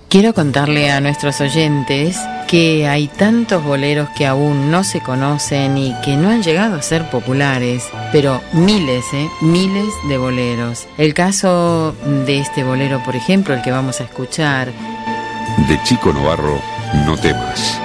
Quiero contarle a nuestros oyentes que hay tantos boleros que aún no se conocen y que no han llegado a ser populares, pero miles de boleros. El caso de este bolero, por ejemplo, el que vamos a escuchar. De Chico Novarro, No temas.